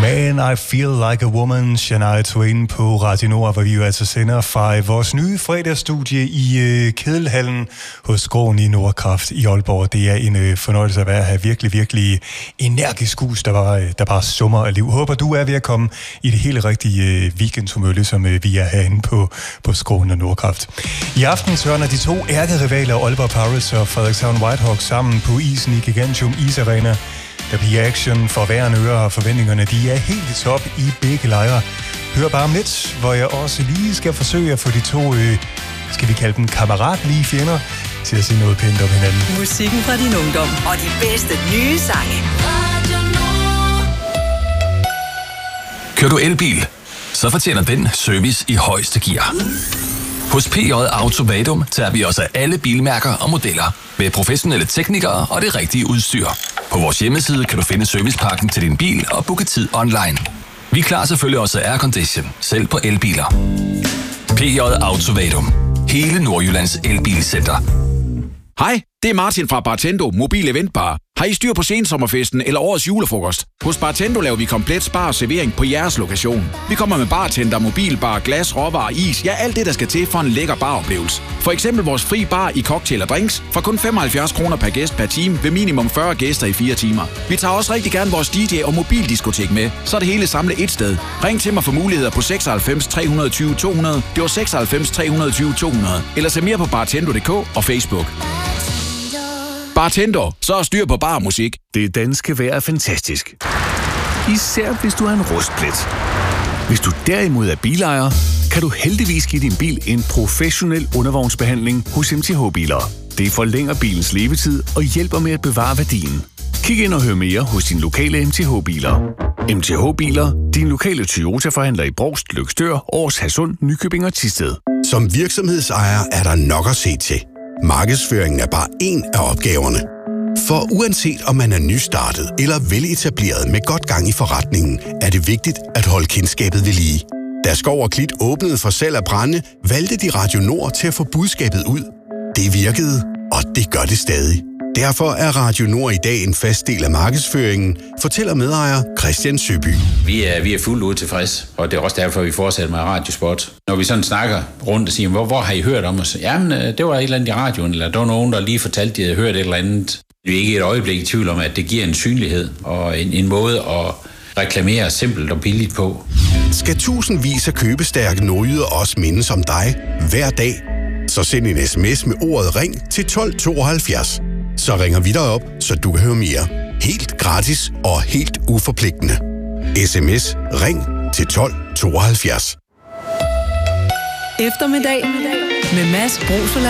Man, I Feel Like a Woman, Shania Twain på Radio Nord, hvor vi jo altså sender fra vores nye fredagsstudie i Kedelhallen hos Gården i Nordkraft i Aalborg. Det er en fornøjelse at være her. Virkelig, virkelig energisk hus, der bare summer af liv. Håber, du er ved at komme i det helt rigtige weekendhumør, ligesom vi er herinde på Skåren og Nordkraft. I aften sørger de to ærkerivaler, Aalborg Pirates og Frederikshavn Whitehawks, sammen på isen i Gigantium Isarena. Der bliver action for hver en øre, og forventningerne de er helt i top i begge lejre. Hør bare om lidt, hvor jeg også lige skal forsøge at få de to, skal vi kalde dem kammeratlige fjender, til at se noget pænt om hinanden. Musikken fra din ungdom og de bedste nye sange. Kører du elbil, så fortjener den service i højeste gear. Hos PJ Auto Vadum tager vi os af alle bilmærker og modeller med professionelle teknikere og det rigtige udstyr. På vores hjemmeside kan du finde servicepakken til din bil og booke tid online. Vi klarer selvfølgelig også aircondition, selv på elbiler. PJ Auto Vadum. Hele Nordjyllands elbilcenter. Hej, det er Martin fra Bartendo Mobil Eventbar. Har I styr på sensommerfesten eller årets julefrokost? Hos Bartendo laver vi komplet spar og servering på jeres lokation. Vi kommer med bartender, mobilbar, glas, råvarer, is, ja alt det, der skal til for en lækker baroplevelse. For eksempel vores fri bar i cocktail og drinks for kun 75 kroner per gæst per time ved minimum 40 gæster i 4 timer. Vi tager også rigtig gerne vores DJ og mobildiskotek med, så er det hele samlet et sted. Ring til mig for muligheder på 96 320 200. Det var 96 320 200. Eller se mere på bartendo.dk og Facebook. Bartender, så er styr på bar musik. Det danske vejr er fantastisk. Især hvis du har en rustplet. Hvis du derimod er bilejer, kan du heldigvis give din bil en professionel undervognsbehandling hos MTH Biler. Det forlænger bilens levetid og hjælper med at bevare værdien. Kig ind og hør mere hos din lokale MTH Biler. MTH Biler, din lokale Toyota-forhandler i Brovst, Løgstør, Aars, Hadsund, Nykøbing og Thisted. Som virksomhedsejer er der nok at se til. Markedsføringen er bare en af opgaverne. For uanset om man er nystartet eller veletableret med godt gang i forretningen, er det vigtigt at holde kendskabet ved lige. Da Skov og Klit åbnede for salg af brænde, valgte de Radio Nord til at få budskabet ud. Det virkede, og det gør det stadig. Derfor er Radio Nord i dag en fast del af markedsføringen, fortæller medejer Christian Søby. Vi er fuldt ud tilfreds, og det er også derfor, vi fortsætter med radiospot. Når vi sådan snakker rundt og siger, hvor har I hørt om os? Jamen, det var et eller andet i radioen, eller der var nogen, der lige fortalte, de havde hørt et eller andet. Vi er ikke et øjeblik i tvivl om, at det giver en synlighed og en måde at reklamere simpelt og billigt på. Skal tusindvis af købestærke nordjyder også mindes om dig hver dag? Så send en sms med ordet ring til 1272. Så ringer vi dig op, så du kan høre mere. Helt gratis og helt uforpligtende. SMS ring til 1272. Eftermiddag med Mads Brosola.